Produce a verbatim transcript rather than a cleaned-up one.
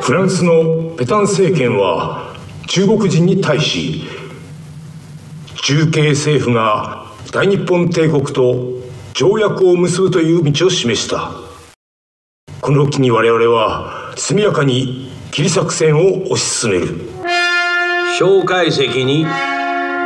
フランスのペタン政権は中国人に対し、中継政府が大日本帝国と条約を結ぶという道を示した。この機に我々は速やかにキリ作戦を推し進める。 蒋介石に